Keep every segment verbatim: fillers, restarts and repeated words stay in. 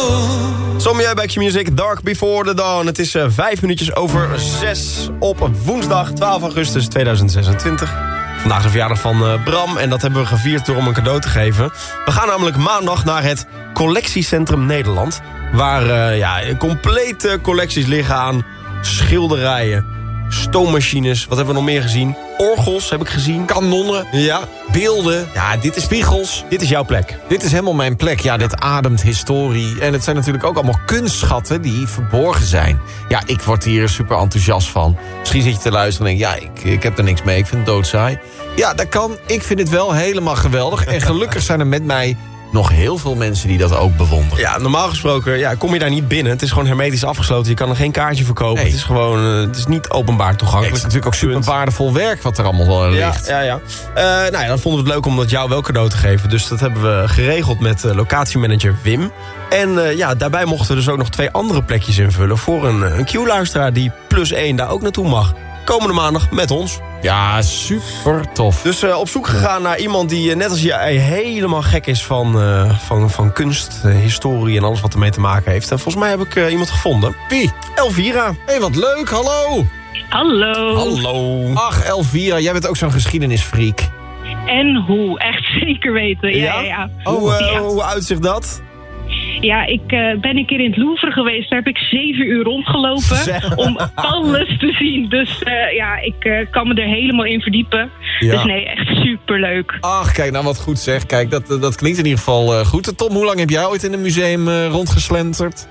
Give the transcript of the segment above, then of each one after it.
Sommieu bij Q-Music, Dark Before the Dawn. Het is uh, vijf minuutjes over zes op woensdag twaalf augustus tweeduizend zesentwintig. Vandaag is de verjaardag van uh, Bram en dat hebben we gevierd door hem een cadeau te geven. We gaan namelijk maandag naar het Collectiecentrum Nederland. Waar uh, ja, complete collecties liggen aan schilderijen, stoommachines. Wat hebben we nog meer gezien? Orgels heb ik gezien. Kanonnen. Ja. Beelden. Ja, dit is spiegels. Dit is jouw plek. Dit is helemaal mijn plek. Ja, dit ademt historie. En het zijn natuurlijk ook allemaal kunstschatten die verborgen zijn. Ja, ik word hier super enthousiast van. Misschien zit je te luisteren en denk ja, ik, ik heb er niks mee. Ik vind het doodsaai. Ja, dat kan. Ik vind het wel helemaal geweldig. En gelukkig zijn er met mij nog heel veel mensen die dat ook bewonderen. Ja, normaal gesproken ja, kom je daar niet binnen. Het is gewoon hermetisch afgesloten. Je kan er geen kaartje verkopen. Nee. Het is gewoon uh, het is niet openbaar toegankelijk. Nee, het is natuurlijk ook super waardevol werk wat er allemaal uh, ligt. Ja, ja, ja. Uh, nou ja, dan vonden we het leuk om dat jou wel cadeau te geven. Dus dat hebben we geregeld met uh, locatiemanager Wim. En uh, ja, daarbij mochten we dus ook nog twee andere plekjes invullen voor een, een Q-luisteraar die plus één daar ook naartoe mag. Komende maandag met ons. Ja, super tof. Dus uh, op zoek gegaan naar iemand die uh, net als jij helemaal gek is van, uh, van, van kunst, uh, historie en alles wat ermee te maken heeft. En volgens mij heb ik uh, iemand gevonden. Wie? Elvira. Hé, hey, wat leuk, hallo. Hallo. Hallo. Ach, Elvira, jij bent ook zo'n geschiedenisfreak. En hoe? Echt zeker weten. Ja, ja, ja. Hoe, uh, ja. hoe uitzicht dat? Ja, ik uh, ben een keer in het Louvre geweest. Daar heb ik zeven uur rondgelopen om alles te zien. Dus uh, ja, ik uh, kan me er helemaal in verdiepen. Ja. Dus nee, echt superleuk. Ach, kijk, nou wat goed zeg. Kijk, dat, dat klinkt in ieder geval uh, goed. Tom, hoe lang heb jij ooit in een museum uh, rondgeslenterd?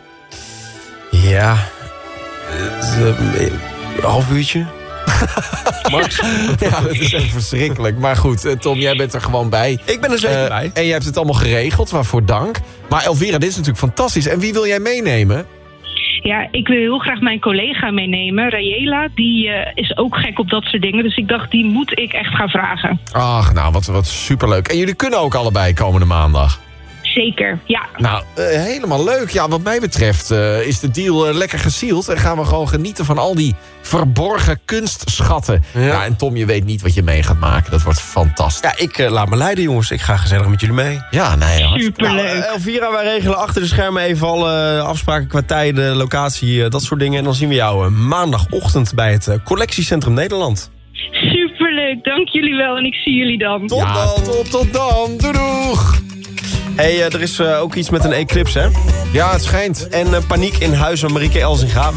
Ja, uh, een half uurtje. Max. Ja, dat is echt verschrikkelijk. Maar goed, uh, Tom, jij bent er gewoon bij. Ik ben er zeker uh, bij. En je hebt het allemaal geregeld, waarvoor dank. Maar Elvira, dit is natuurlijk fantastisch. En wie wil jij meenemen? Ja, ik wil heel graag mijn collega meenemen, Rayela. Die uh, is ook gek op dat soort dingen. Dus ik dacht, die moet ik echt gaan vragen. Ach, nou, wat, wat superleuk. En jullie kunnen ook allebei komende maandag. Zeker, ja. Nou, uh, helemaal leuk. Ja, wat mij betreft uh, is de deal uh, lekker gesield. En gaan we gewoon genieten van al die verborgen kunstschatten. Ja. Ja, en Tom, je weet niet wat je mee gaat maken. Dat wordt fantastisch. Ja, ik uh, laat me leiden, jongens. Ik ga gezellig met jullie mee. Ja, nee. Ja, superleuk. Nou, uh, Elvira, wij regelen achter de schermen even alle uh, afspraken qua tijden, locatie, uh, dat soort dingen. En dan zien we jou uh, maandagochtend bij het uh, Collectiecentrum Nederland. Superleuk, dank jullie wel. En ik zie jullie dan. Tot ja, dan. Tot, tot dan. Doei doeg. Hé, hey, uh, er is uh, ook iets met een eclipse, hè? Ja, het schijnt. En uh, paniek in huizen Marieke Elzinga.